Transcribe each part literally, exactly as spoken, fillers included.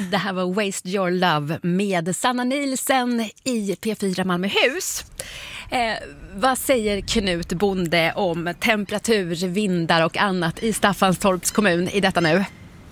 Det här var Waste Your Love med Sanna Nielsen i P fyra Malmöhus. Eh, vad säger Knut Bonde om temperatur, vindar och annat i Staffanstorps kommun i detta nu?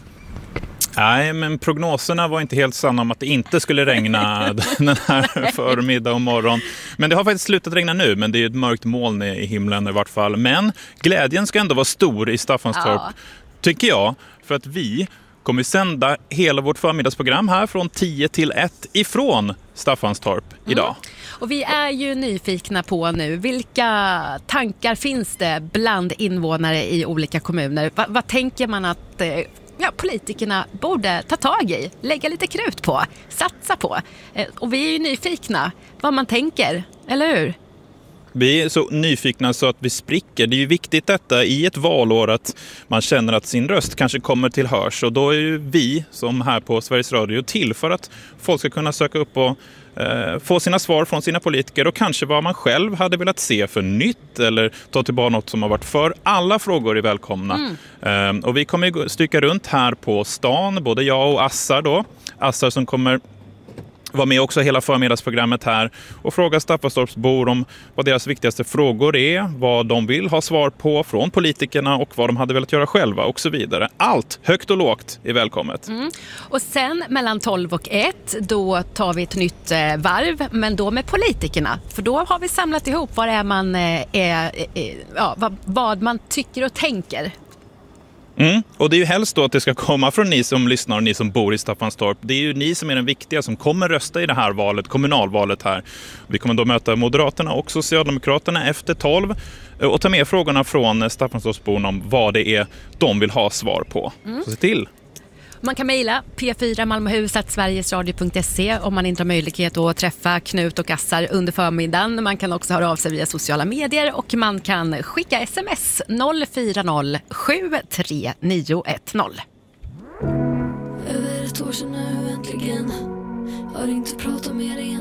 Nej, men prognoserna var inte helt sanna om att det inte skulle regna den här förmiddag och morgon. Men det har faktiskt slutat regna nu, men det är ett mörkt moln i himlen i vart fall. Men glädjen ska ändå vara stor i Staffanstorp, ja. Tycker jag, för att vi kommer sända hela vårt förmiddagsprogram här från tio till ett ifrån Staffanstorp idag. Mm. Och vi är ju nyfikna på nu, vilka tankar finns det bland invånare i olika kommuner? Va- vad tänker man att eh, ja, politikerna borde ta tag i, lägga lite krut på, satsa på? Eh, och vi är ju nyfikna vad man tänker, eller hur? Vi är så nyfikna så att vi spricker. Det är ju viktigt detta i ett valår att man känner att sin röst kanske kommer till hörs. Och då är ju vi som här på Sveriges Radio till för att folk ska kunna söka upp och eh, få sina svar från sina politiker. Och kanske vad man själv hade velat se för nytt eller ta tillbaka något som har varit för. Alla frågor är välkomna. Mm. Eh, och vi kommer ju stycka runt här på stan, både jag och Assar då. Assar som kommer var med också hela förmiddagsprogrammet här och fråga Staffanstorpsbor om vad deras viktigaste frågor är, vad de vill ha svar på från politikerna och vad de hade velat göra själva och så vidare. Allt, högt och lågt, är välkommet. Mm. Och sen mellan tolv och ett, då tar vi ett nytt eh, varv, men då med politikerna. För då har vi samlat ihop vad, är man, eh, är, eh, ja, vad, vad man tycker och tänker. Mm. Och det är ju helst då att det ska komma från ni som lyssnar och ni som bor i Staffanstorp. Det är ju ni som är den viktiga som kommer rösta i det här valet, kommunalvalet här. Vi kommer då möta Moderaterna och Socialdemokraterna efter tolv och ta med frågorna från Staffanstorpsborna om vad det är de vill ha svar på. Mm. Så se till! Man kan mejla p fyra malmöhus snabel-a sverigesradio punkt se om man inte har möjlighet att träffa Knut och Assar under förmiddagen. Man kan också höra av sig via sociala medier och man kan skicka sms noll fyra noll sju tre nio ett noll. Över ett år sedan nu äntligen har inte pratat med dig